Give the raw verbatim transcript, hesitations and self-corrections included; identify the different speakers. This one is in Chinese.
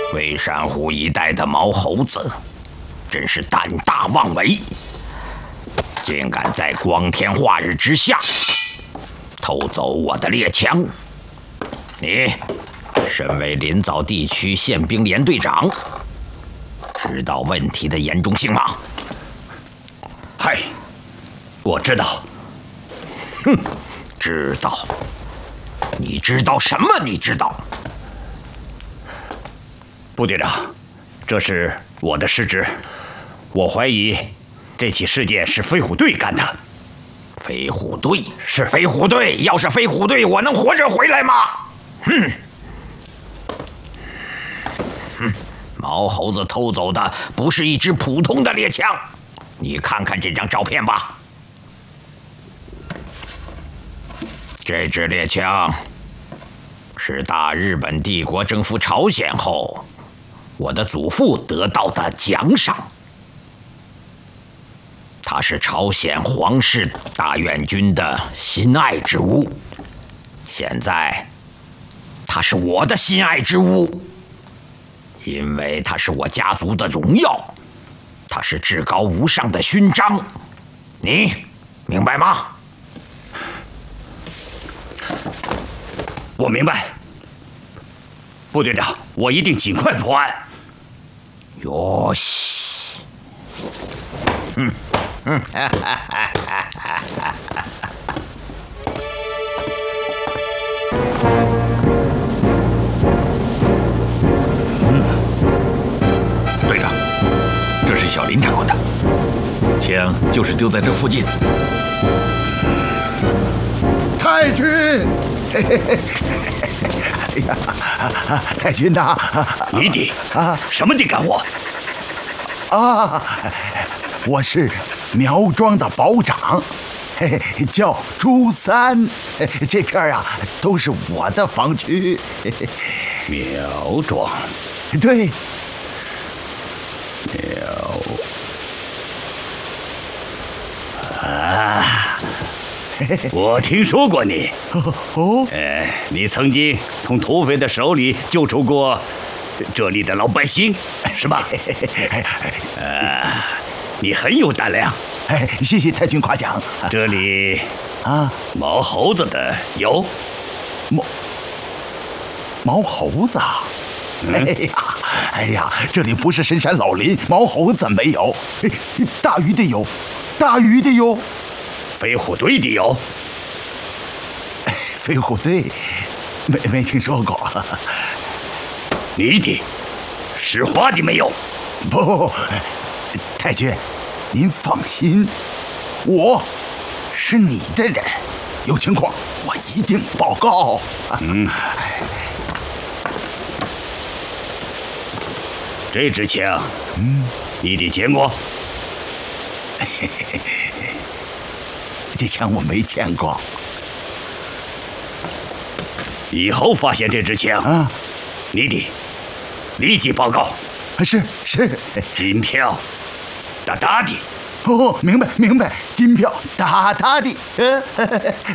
Speaker 1: 微山湖一带的毛猴子，真是胆大妄为，竟敢在光天化日之下偷走我的猎枪！你身为临洮地区宪兵连队长，知道问题的严重性吗？
Speaker 2: 嗨，我知道。
Speaker 1: 哼，知道？你知道什么？你知道？
Speaker 2: 部队长，这是我的失职，我怀疑这起事件是飞虎队干的。
Speaker 1: 飞虎队
Speaker 2: 是
Speaker 1: 飞虎队，要是飞虎队，我能活着回来吗？哼！哼！毛猴子偷走的不是一支普通的猎枪，你看看这张照片吧。这支猎枪是大日本帝国征服朝鲜后，我的祖父得到的奖赏。它是朝鲜皇室大院军的心爱之物，现在它是我的心爱之物，因为它是我家族的荣耀，它是至高无上的勋章，你明白吗？
Speaker 2: 我明白，部队长，我一定尽快破案。
Speaker 1: 哟西，嗯嗯，哈哈哈哈哈哈！
Speaker 2: 嗯，队长，这是小林掌管的，枪就是丢在这附近。
Speaker 3: 太君。嘿嘿嘿，哎呀，太君呐！
Speaker 2: 你的啊，什么的干活？
Speaker 3: 啊，我是苗庄的保长，嘿嘿，叫朱三。这片啊都是我的防区。
Speaker 2: 苗庄，
Speaker 3: 对，
Speaker 2: 苗啊。我听说过你，
Speaker 3: 哦，
Speaker 2: 呃，你曾经从土匪的手里救出过这里的老百姓，是吧？呃，你很有胆量。
Speaker 3: 哎，谢谢太君夸奖。
Speaker 2: 这里
Speaker 3: 啊，
Speaker 2: 毛猴子的有，
Speaker 3: 毛毛猴子啊。嗯、哎呀，哎呀，这里不是深山老林，毛猴子没有，大鱼的有，大鱼的有。
Speaker 2: 飞虎队的有，
Speaker 3: 飞虎队没没听说过。
Speaker 2: 你的石化的没有？
Speaker 3: 不，太君，您放心，我是你的人，有情况我一定报告。
Speaker 2: 嗯，这支枪，嗯，你得见过。
Speaker 3: 这枪我没见过。
Speaker 2: 以后发现这支枪
Speaker 3: 啊，
Speaker 2: 你得立即报告。
Speaker 3: 是是，
Speaker 2: 金票大大的。
Speaker 3: 哦，明白明白，金票大大的。呃，